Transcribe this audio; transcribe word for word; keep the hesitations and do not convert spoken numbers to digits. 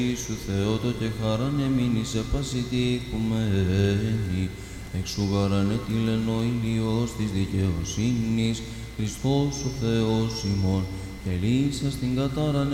Σου Θεότο και χαράν εμείνει σε πάση τη οικουμένη, εξουγαράνε τηλεν ο ηλιός της δικαιοσύνης, Χριστός ο Θεός ημών, και λύσα στην κατάραν